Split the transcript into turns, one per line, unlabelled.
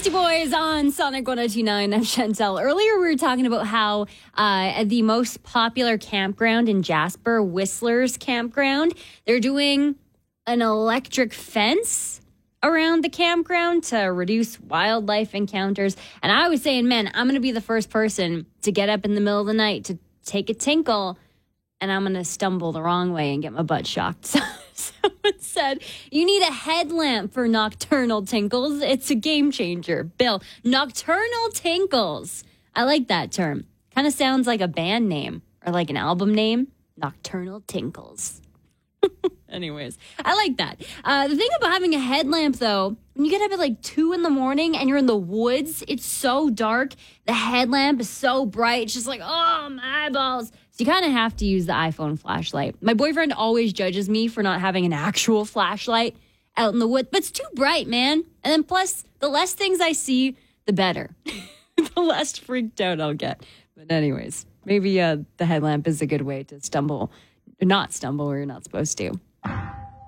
Beastie Boys on Sonic 102.9. I'm Chantel. Earlier, we were talking about how the most popular campground in Jasper, Whistler's Campground, they're doing an electric fence around the campground to reduce wildlife encounters. And I was saying, man, I'm going to be the first person to get up in the middle of the night to take a tinkle, and I'm going to stumble the wrong way and get my butt shocked. So someone said, you need a headlamp for nocturnal tinkles. It's a game changer. Bill, nocturnal tinkles. I like that term. Kind of sounds like a band name or like an album name. Nocturnal tinkles. Anyways, I like that. The thing about having a headlamp, though, when you get up at like 2 in the morning and you're in the woods, it's so dark. The headlamp is so bright. It's just like, oh, my eyeballs. So you kind of have to use the iPhone flashlight. My boyfriend always judges me for not having an actual flashlight out in the woods. But it's too bright, man. And then plus, the less things I see, the better. The less freaked out I'll get. But anyways, maybe the headlamp is a good way to not stumble where you're not supposed to.